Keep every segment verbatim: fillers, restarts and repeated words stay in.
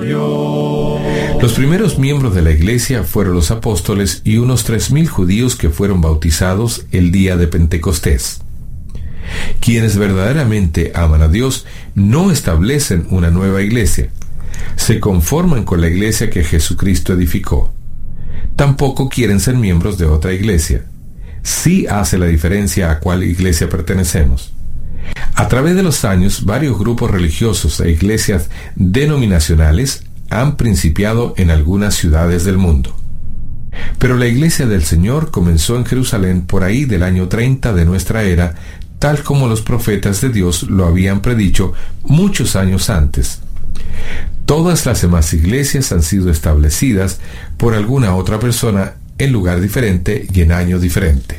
Dios. Los primeros miembros de la iglesia fueron los apóstoles y unos tres mil judíos que fueron bautizados el día de Pentecostés. Quienes verdaderamente aman a Dios no establecen una nueva iglesia, se conforman con la iglesia que Jesucristo edificó. Tampoco quieren ser miembros de otra iglesia. Sí hace la diferencia a cuál iglesia pertenecemos. A través de los años, varios grupos religiosos e iglesias denominacionales han principiado en algunas ciudades del mundo. Pero la iglesia del Señor comenzó en Jerusalén por ahí del año treinta de nuestra era, tal como los profetas de Dios lo habían predicho muchos años antes. Todas las demás iglesias han sido establecidas por alguna otra persona en lugar diferente y en año diferente.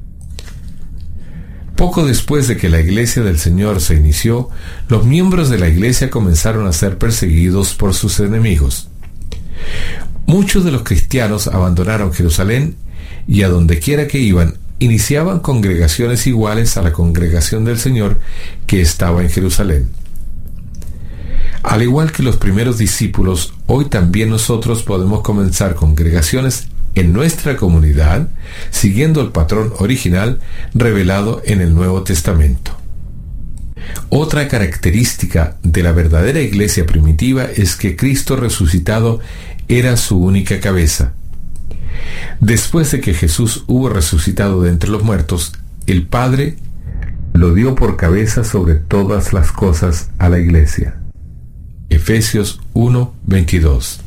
Poco después de que la iglesia del Señor se inició, los miembros de la iglesia comenzaron a ser perseguidos por sus enemigos. Muchos de los cristianos abandonaron Jerusalén y a donde quiera que iban, iniciaban congregaciones iguales a la congregación del Señor que estaba en Jerusalén. Al igual que los primeros discípulos, hoy también nosotros podemos comenzar congregaciones en nuestra comunidad, siguiendo el patrón original revelado en el Nuevo Testamento. Otra característica de la verdadera iglesia primitiva es que Cristo resucitado era su única cabeza. Después de que Jesús hubo resucitado de entre los muertos, el Padre lo dio por cabeza sobre todas las cosas a la iglesia. Efesios uno veintidós.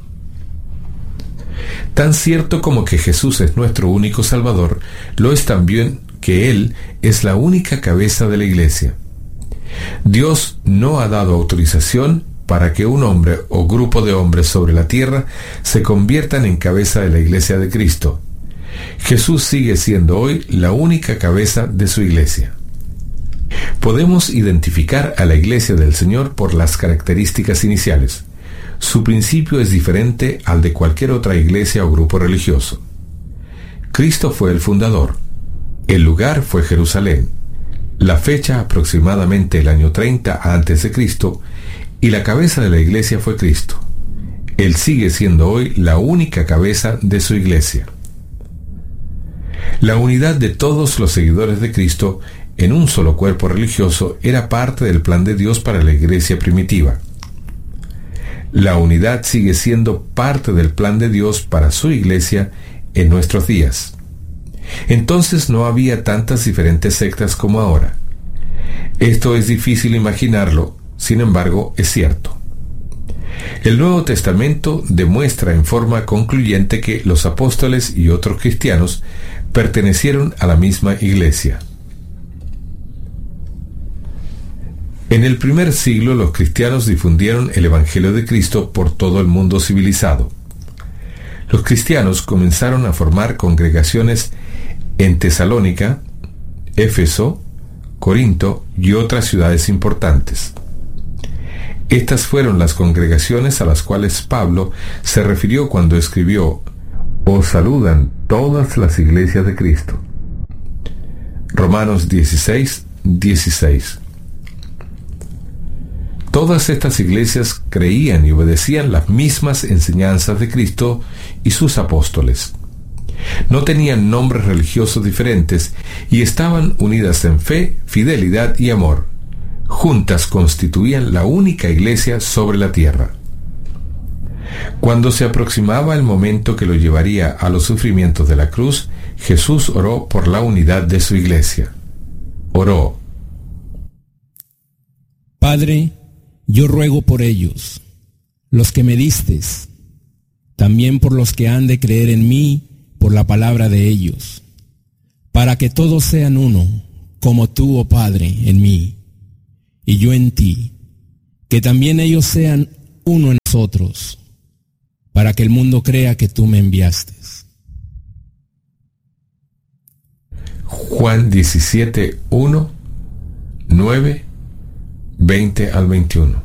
Tan cierto como que Jesús es nuestro único Salvador, lo es también que Él es la única cabeza de la iglesia. Dios no ha dado autorización para que un hombre o grupo de hombres sobre la tierra se conviertan en cabeza de la iglesia de Cristo. Jesús sigue siendo hoy la única cabeza de su iglesia. Podemos identificar a la iglesia del Señor por las características iniciales. Su principio es diferente al de cualquier otra iglesia o grupo religioso. Cristo fue el fundador. El lugar fue Jerusalén. La fecha aproximadamente el año treinta antes de Cristo, y la cabeza de la iglesia fue Cristo. Él sigue siendo hoy la única cabeza de su iglesia. La unidad de todos los seguidores de Cristo en un solo cuerpo religioso era parte del plan de Dios para la iglesia primitiva. La unidad sigue siendo parte del plan de Dios para su iglesia en nuestros días. Entonces no había tantas diferentes sectas como ahora. Esto es difícil imaginarlo, sin embargo, es cierto. El Nuevo Testamento demuestra en forma concluyente que los apóstoles y otros cristianos pertenecieron a la misma iglesia. En el primer siglo, los cristianos difundieron el Evangelio de Cristo por todo el mundo civilizado. Los cristianos comenzaron a formar congregaciones en Tesalónica, Éfeso, Corinto y otras ciudades importantes. Estas fueron las congregaciones a las cuales Pablo se refirió cuando escribió: «Os saludan todas las iglesias de Cristo». Romanos dieciséis, dieciséis. Todas estas iglesias creían y obedecían las mismas enseñanzas de Cristo y sus apóstoles. No tenían nombres religiosos diferentes y estaban unidas en fe, fidelidad y amor. Juntas constituían la única iglesia sobre la tierra. Cuando se aproximaba el momento que lo llevaría a los sufrimientos de la cruz, Jesús oró por la unidad de su iglesia. Oró: Padre, yo ruego por ellos, los que me distes, también por los que han de creer en mí por la palabra de ellos, para que todos sean uno, como tú, oh Padre, en mí, y yo en ti, que también ellos sean uno en nosotros, para que el mundo crea que tú me enviaste. Juan diecisiete, uno, nueve, veinte al veintiuno.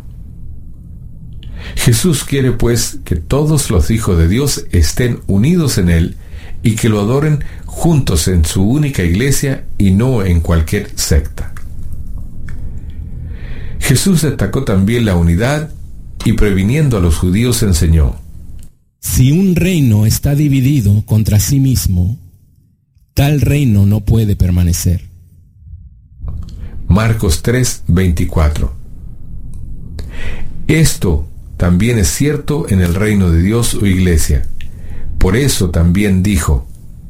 Jesús quiere pues que todos los hijos de Dios estén unidos en Él y que lo adoren juntos en su única iglesia y no en cualquier secta. Jesús destacó también la unidad y previniendo a los judíos enseñó: Si un reino está dividido contra sí mismo, tal reino no puede permanecer. Marcos tres, veinticuatro. Esto también es cierto en el reino de Dios o iglesia. Por eso también dijo: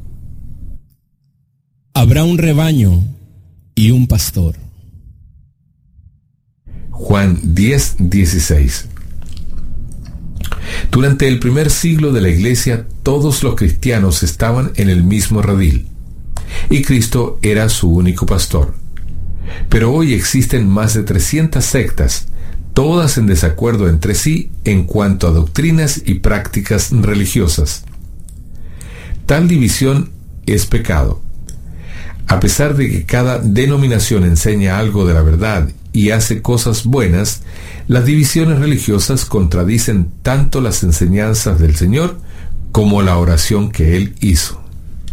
Habrá un rebaño y un pastor. Juan diez, dieciséis. Durante el primer siglo de la iglesia, todos los cristianos estaban en el mismo redil, y Cristo era su único pastor. Pero hoy existen más de trescientas sectas, todas en desacuerdo entre sí en cuanto a doctrinas y prácticas religiosas. Tal división es pecado. A pesar de que cada denominación enseña algo de la verdad y hace cosas buenas, las divisiones religiosas contradicen tanto las enseñanzas del Señor como la oración que Él hizo.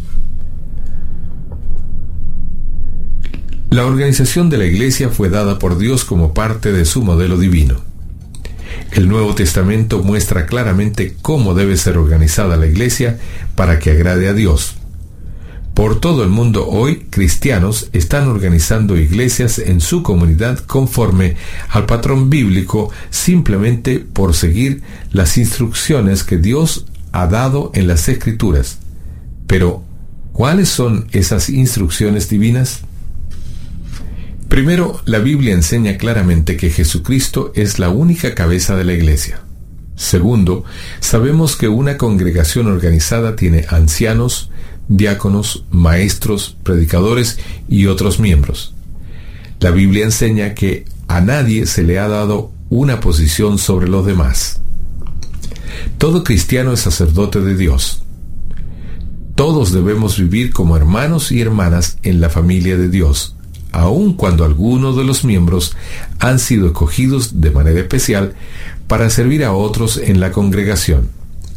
La organización de la Iglesia fue dada por Dios como parte de su modelo divino. El Nuevo Testamento muestra claramente cómo debe ser organizada la Iglesia para que agrade a Dios. Por todo el mundo hoy, cristianos están organizando iglesias en su comunidad conforme al patrón bíblico, simplemente por seguir las instrucciones que Dios ha dado en las Escrituras. Pero, ¿cuáles son esas instrucciones divinas? Primero, la Biblia enseña claramente que Jesucristo es la única cabeza de la iglesia. Segundo, sabemos que una congregación organizada tiene ancianos, diáconos, maestros, predicadores y otros miembros. La Biblia enseña que a nadie se le ha dado una posición sobre los demás. Todo cristiano es sacerdote de Dios. Todos debemos vivir como hermanos y hermanas en la familia de Dios, aun cuando algunos de los miembros han sido escogidos de manera especial para servir a otros en la congregación.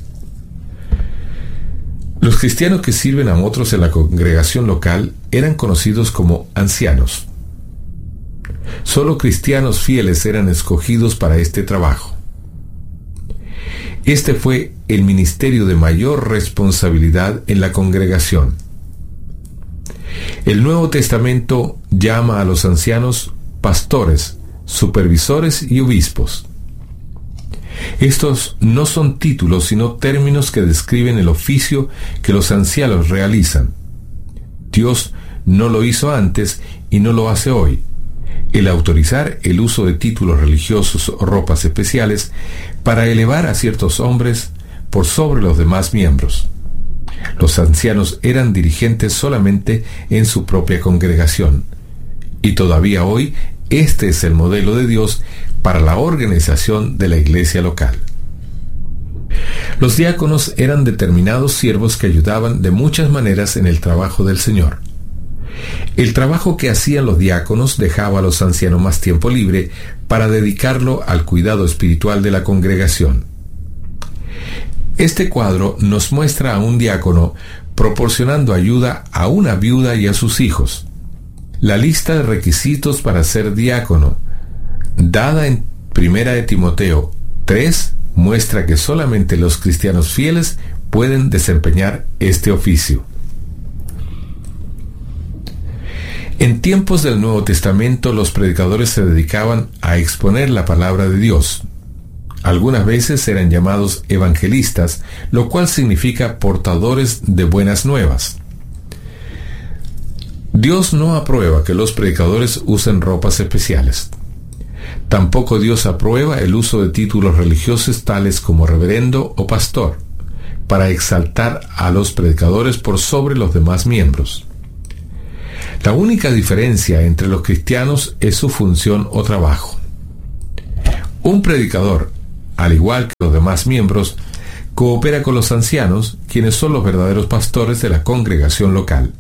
Los cristianos que sirven a otros en la congregación local eran conocidos como ancianos. Solo cristianos fieles eran escogidos para este trabajo. Este fue el ministerio de mayor responsabilidad en la congregación. El Nuevo Testamento llama a los ancianos pastores, supervisores y obispos. Estos no son títulos, sino términos que describen el oficio que los ancianos realizan. Dios no lo hizo antes y no lo hace hoy. El autorizar el uso de títulos religiosos o ropas especiales para elevar a ciertos hombres por sobre los demás miembros. Los ancianos eran dirigentes solamente en su propia congregación. Y todavía hoy, este es el modelo de Dios para la organización de la iglesia local. Los diáconos eran determinados siervos que ayudaban de muchas maneras en el trabajo del Señor. El trabajo que hacían los diáconos dejaba a los ancianos más tiempo libre para dedicarlo al cuidado espiritual de la congregación. Este cuadro nos muestra a un diácono proporcionando ayuda a una viuda y a sus hijos. La lista de requisitos para ser diácono, dada en Primera de Timoteo tres, muestra que solamente los cristianos fieles pueden desempeñar este oficio. En tiempos del Nuevo Testamento, los predicadores se dedicaban a exponer la palabra de Dios. Algunas veces eran llamados evangelistas, lo cual significa portadores de buenas nuevas. Dios no aprueba que los predicadores usen ropas especiales. Tampoco Dios aprueba el uso de títulos religiosos tales como reverendo o pastor, para exaltar a los predicadores por sobre los demás miembros. La única diferencia entre los cristianos es su función o trabajo. Un predicador, al igual que los demás miembros, coopera con los ancianos, quienes son los verdaderos pastores de la congregación local.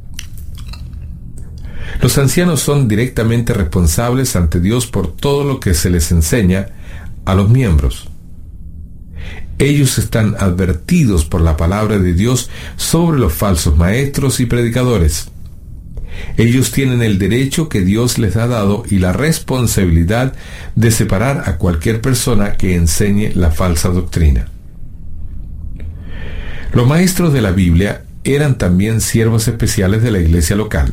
Los ancianos son directamente responsables ante Dios por todo lo que se les enseña a los miembros. Ellos están advertidos por la palabra de Dios sobre los falsos maestros y predicadores. Ellos tienen el derecho que Dios les ha dado y la responsabilidad de separar a cualquier persona que enseñe la falsa doctrina. Los maestros de la Biblia eran también siervos especiales de la iglesia local.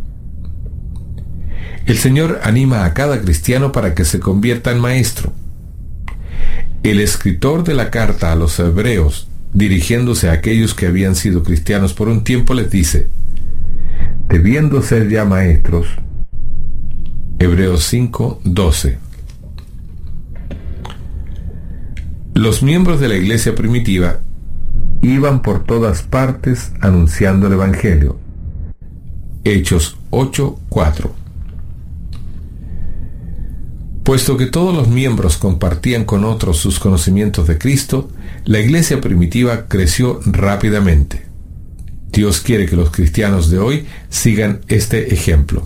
El Señor anima a cada cristiano para que se convierta en maestro. El escritor de la carta a los hebreos, dirigiéndose a aquellos que habían sido cristianos por un tiempo, les dice: debiendo ser ya maestros. Hebreos cinco, doce. Los miembros de la iglesia primitiva iban por todas partes anunciando el Evangelio. Hechos ocho, cuatro. Puesto que todos los miembros compartían con otros sus conocimientos de Cristo, la iglesia primitiva creció rápidamente. Dios quiere que los cristianos de hoy sigan este ejemplo.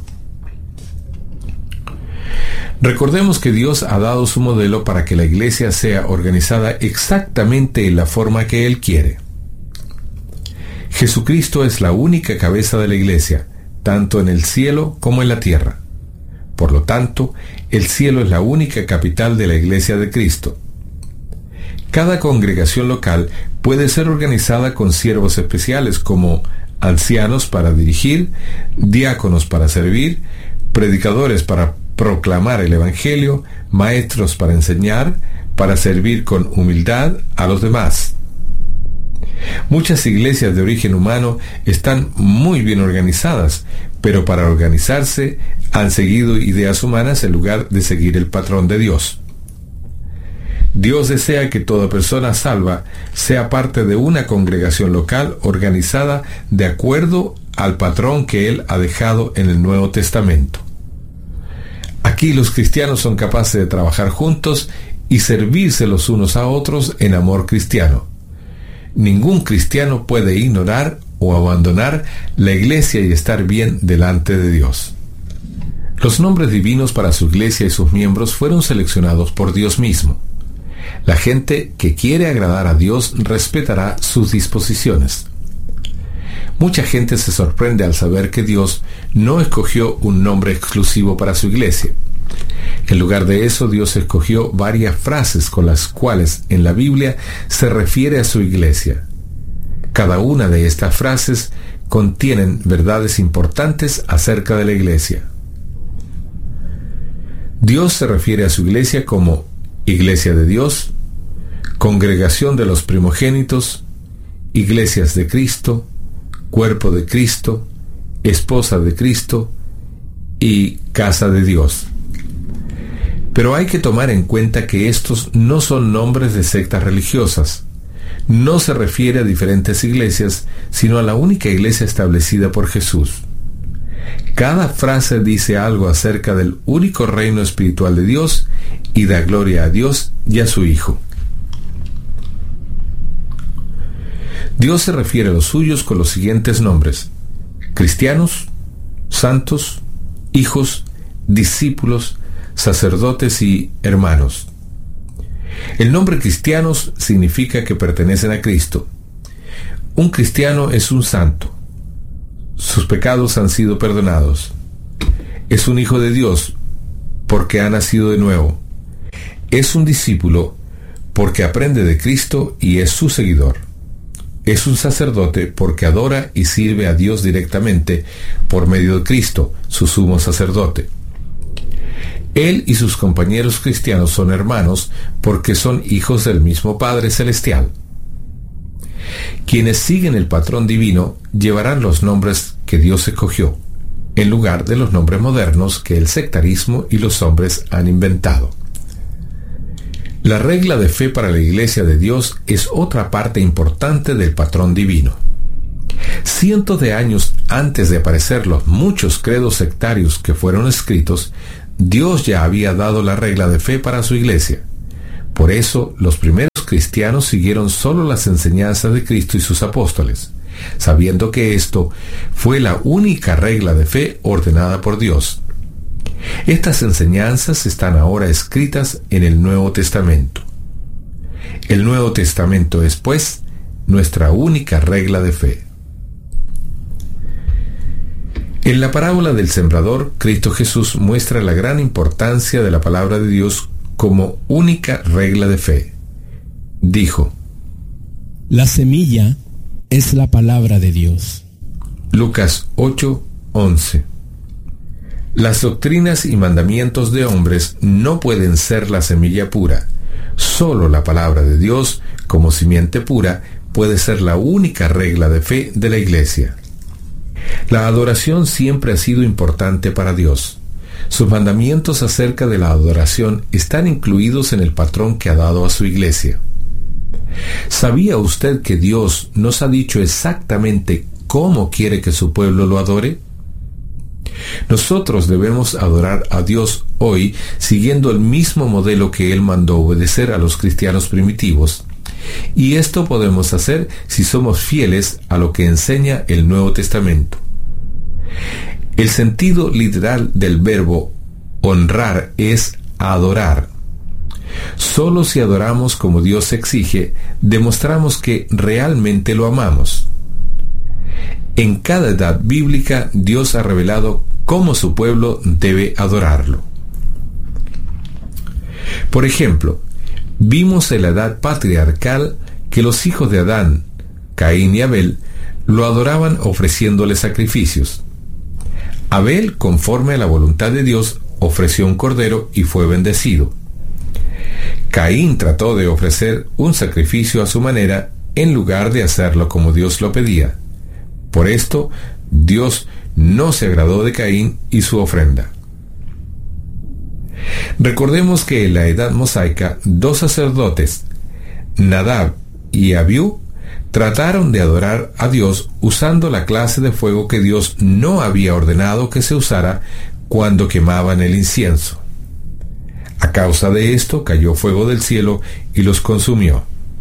Recordemos que Dios ha dado su modelo para que la iglesia sea organizada exactamente en la forma que Él quiere. Jesucristo es la única cabeza de la iglesia, tanto en el cielo como en la tierra. Por lo tanto, el cielo es la única capital de la iglesia de Cristo. Cada congregación local puede ser organizada con siervos especiales como ancianos para dirigir, diáconos para servir, predicadores para proclamar el Evangelio, maestros para enseñar, para servir con humildad a los demás. Muchas iglesias de origen humano están muy bien organizadas, pero para organizarse han seguido ideas humanas en lugar de seguir el patrón de Dios. Dios desea que toda persona salva sea parte de una congregación local organizada de acuerdo al patrón que Él ha dejado en el Nuevo Testamento. Aquí los cristianos son capaces de trabajar juntos y servirse los unos a otros en amor cristiano. Ningún cristiano puede ignorar o abandonar la iglesia y estar bien delante de Dios. Los nombres divinos para su iglesia y sus miembros fueron seleccionados por Dios mismo. La gente que quiere agradar a Dios respetará sus disposiciones. Mucha gente se sorprende al saber que Dios no escogió un nombre exclusivo para su iglesia. En lugar de eso, Dios escogió varias frases con las cuales en la Biblia se refiere a su iglesia. Cada una de estas frases contienen verdades importantes acerca de la iglesia. Dios se refiere a su iglesia como Iglesia de Dios, Congregación de los Primogénitos, Iglesias de Cristo, Cuerpo de Cristo, Esposa de Cristo y Casa de Dios. Pero hay que tomar en cuenta que estos no son nombres de sectas religiosas. No se refiere a diferentes iglesias, sino a la única iglesia establecida por Jesús. Cada frase dice algo acerca del único reino espiritual de Dios y da gloria a Dios y a su Hijo. Dios se refiere a los suyos con los siguientes nombres: cristianos, santos, hijos, discípulos, sacerdotes y hermanos. El nombre cristianos significa que pertenecen a Cristo. Un cristiano es un santo. Sus pecados han sido perdonados. Es un hijo de Dios porque ha nacido de nuevo. Es un discípulo porque aprende de Cristo y es su seguidor. Es un sacerdote porque adora y sirve a Dios directamente por medio de Cristo, su sumo sacerdote. Él y sus compañeros cristianos son hermanos porque son hijos del mismo Padre Celestial. Quienes siguen el patrón divino llevarán los nombres que Dios escogió, en lugar de los nombres modernos que el sectarismo y los hombres han inventado. La regla de fe para la Iglesia de Dios es otra parte importante del patrón divino. Cientos de años antes de aparecer los muchos credos sectarios que fueron escritos, Dios ya había dado la regla de fe para su iglesia. Por eso, los primeros cristianos siguieron solo las enseñanzas de Cristo y sus apóstoles, sabiendo que esto fue la única regla de fe ordenada por Dios. Estas enseñanzas están ahora escritas en el Nuevo Testamento. El Nuevo Testamento es, pues, nuestra única regla de fe. En la parábola del sembrador, Cristo Jesús muestra la gran importancia de la palabra de Dios como única regla de fe. Dijo: La semilla es la palabra de Dios. Lucas ocho, once. Las doctrinas y mandamientos de hombres no pueden ser la semilla pura. Solo la palabra de Dios, como simiente pura, puede ser la única regla de fe de la Iglesia. La adoración siempre ha sido importante para Dios. Sus mandamientos acerca de la adoración están incluidos en el patrón que ha dado a su Iglesia. ¿Sabía usted que Dios nos ha dicho exactamente cómo quiere que su pueblo lo adore? Nosotros debemos adorar a Dios hoy siguiendo el mismo modelo que Él mandó obedecer a los cristianos primitivos. Y esto podemos hacer si somos fieles a lo que enseña el Nuevo Testamento. El sentido literal del verbo honrar es adorar. Solo si adoramos como Dios exige, demostramos que realmente lo amamos. En cada edad bíblica, Dios ha revelado cómo su pueblo debe adorarlo. Por ejemplo, vimos en la edad patriarcal que los hijos de Adán, Caín y Abel, lo adoraban ofreciéndole sacrificios. Abel, conforme a la voluntad de Dios, ofreció un cordero y fue bendecido. Caín trató de ofrecer un sacrificio a su manera en lugar de hacerlo como Dios lo pedía. Por esto, Dios no se agradó de Caín y su ofrenda. Recordemos que en la edad mosaica, dos sacerdotes, Nadab y Abiú, trataron de adorar a Dios usando la clase de fuego que Dios no había ordenado que se usara cuando quemaban el incienso. A causa de esto cayó fuego del cielo y los consumió.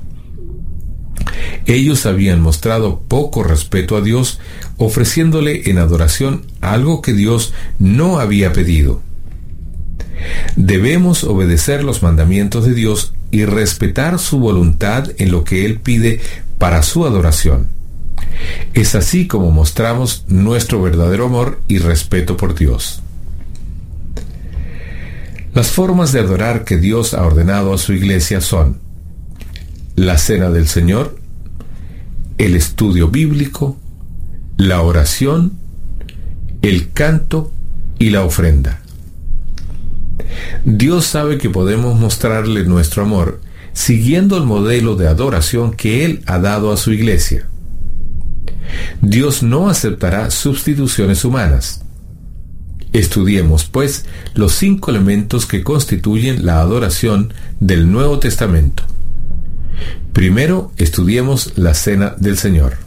Ellos habían mostrado poco respeto a Dios, ofreciéndole en adoración algo que Dios no había pedido. Debemos obedecer los mandamientos de Dios y respetar su voluntad en lo que Él pide para su adoración. Es así como mostramos nuestro verdadero amor y respeto por Dios. Las formas de adorar que Dios ha ordenado a su Iglesia son la Cena del Señor, el estudio bíblico, la oración, el canto y la ofrenda. Dios sabe que podemos mostrarle nuestro amor siguiendo el modelo de adoración que Él ha dado a su Iglesia. Dios no aceptará sustituciones humanas. Estudiemos, pues, los cinco elementos que constituyen la adoración del Nuevo Testamento. Primero, estudiemos la Cena del Señor.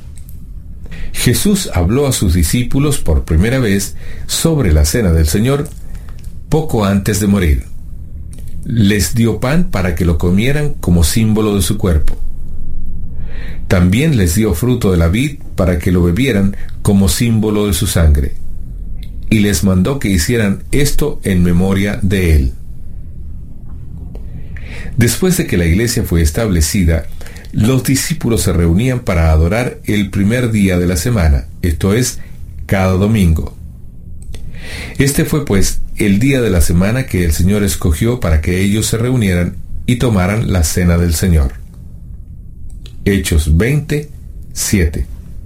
Jesús habló a sus discípulos por primera vez sobre la Cena del Señor poco antes de morir. Les dio pan para que lo comieran como símbolo de su cuerpo. También les dio fruto de la vid para que lo bebieran como símbolo de su sangre. Y les mandó que hicieran esto en memoria de Él. Después de que la iglesia fue establecida, los discípulos se reunían para adorar el primer día de la semana, esto es, cada domingo. Este fue, pues, el día de la semana que el Señor escogió para que ellos se reunieran y tomaran la cena del Señor. Hechos veinte, siete.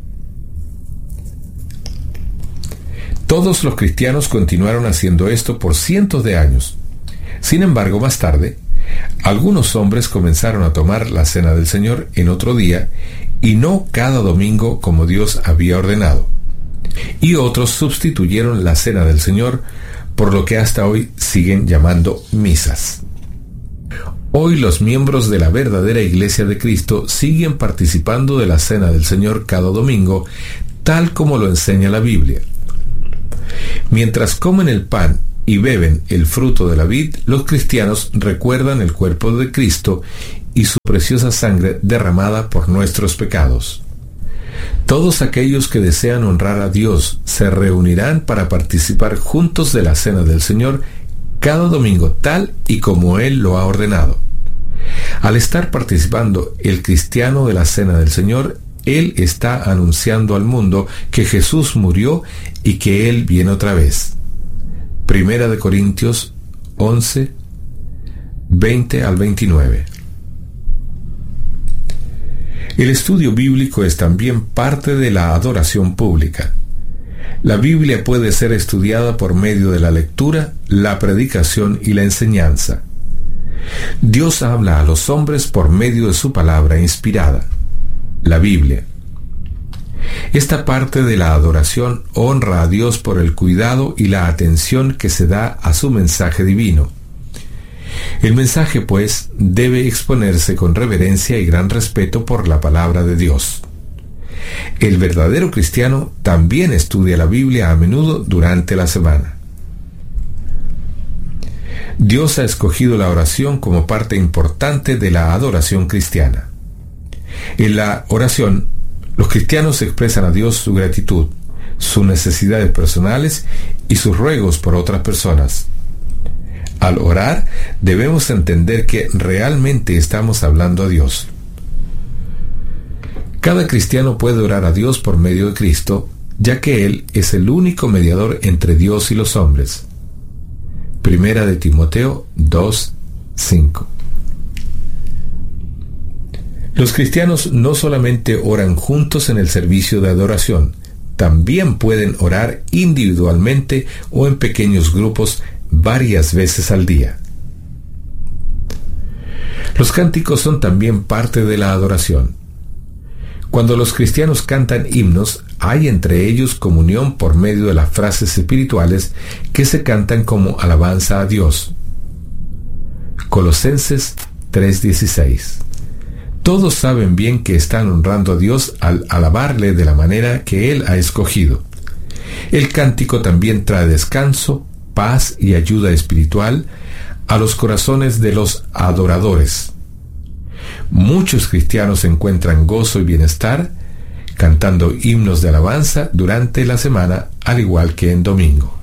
Todos los cristianos continuaron haciendo esto por cientos de años. Sin embargo, más tarde, algunos hombres comenzaron a tomar la cena del Señor en otro día y no cada domingo como Dios había ordenado. Y otros sustituyeron la cena del Señor por lo que hasta hoy siguen llamando misas. Hoy los miembros de la verdadera Iglesia de Cristo siguen participando de la cena del Señor cada domingo, tal como lo enseña la Biblia. Mientras comen el pan y beben el fruto de la vid, los cristianos recuerdan el cuerpo de Cristo y su preciosa sangre derramada por nuestros pecados. Todos aquellos que desean honrar a Dios se reunirán para participar juntos de la cena del Señor cada domingo, tal y como Él lo ha ordenado. Al estar participando el cristiano de la cena del Señor, él está anunciando al mundo que Jesús murió y que Él viene otra vez. Primera de Corintios once, veinte al veintinueve. El estudio bíblico es también parte de la adoración pública. La Biblia puede ser estudiada por medio de la lectura, la predicación y la enseñanza. Dios habla a los hombres por medio de su palabra inspirada, la Biblia. Esta parte de la adoración honra a Dios por el cuidado y la atención que se da a su mensaje divino. El mensaje, pues, debe exponerse con reverencia y gran respeto por la palabra de Dios. El verdadero cristiano también estudia la Biblia a menudo durante la semana. Dios ha escogido la oración como parte importante de la adoración cristiana. En la oración, los cristianos expresan a Dios su gratitud, sus necesidades personales y sus ruegos por otras personas. Al orar, debemos entender que realmente estamos hablando a Dios. Cada cristiano puede orar a Dios por medio de Cristo, ya que Él es el único mediador entre Dios y los hombres. Primera de Timoteo dos, cinco. Los cristianos no solamente oran juntos en el servicio de adoración, también pueden orar individualmente o en pequeños grupos varias veces al día. Los cánticos son también parte de la adoración. Cuando los cristianos cantan himnos, hay entre ellos comunión por medio de las frases espirituales que se cantan como alabanza a Dios. Colosenses tres dieciséis. Todos saben bien que están honrando a Dios al alabarle de la manera que Él ha escogido. El cántico también trae descanso, paz y ayuda espiritual a los corazones de los adoradores. Muchos cristianos encuentran gozo y bienestar cantando himnos de alabanza durante la semana, al igual que en domingo.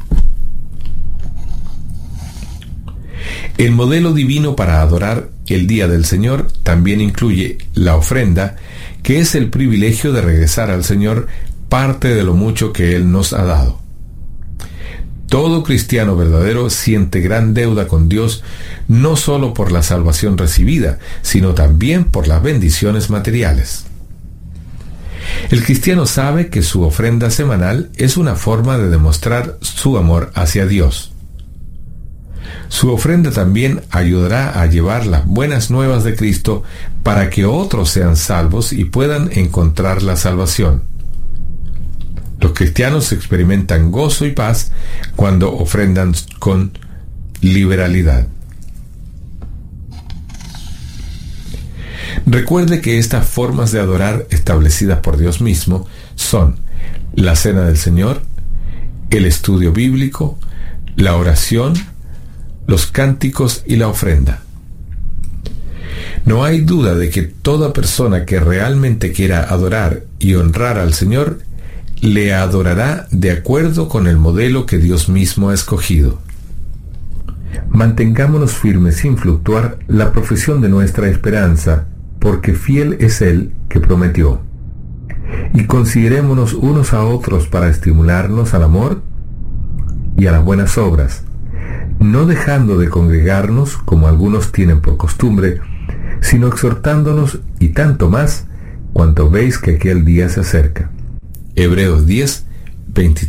El modelo divino para adorar el día del Señor también incluye la ofrenda, que es el privilegio de regresar al Señor parte de lo mucho que Él nos ha dado. Todo cristiano verdadero siente gran deuda con Dios, no solo por la salvación recibida, sino también por las bendiciones materiales. El cristiano sabe que su ofrenda semanal es una forma de demostrar su amor hacia Dios. Su ofrenda también ayudará a llevar las buenas nuevas de Cristo para que otros sean salvos y puedan encontrar la salvación. Los cristianos experimentan gozo y paz cuando ofrendan con liberalidad. Recuerde que estas formas de adorar establecidas por Dios mismo son la cena del Señor, el estudio bíblico, la oración, los cánticos y la ofrenda. No hay duda de que toda persona que realmente quiera adorar y honrar al Señor le adorará de acuerdo con el modelo que Dios mismo ha escogido. Mantengámonos firmes sin fluctuar la profesión de nuestra esperanza, porque fiel es Él que prometió. Y considerémonos unos a otros para estimularnos al amor y a las buenas obras, no dejando de congregarnos como algunos tienen por costumbre, sino exhortándonos, y tanto más cuanto veis que aquel día se acerca. Hebreos diez, veintitrés.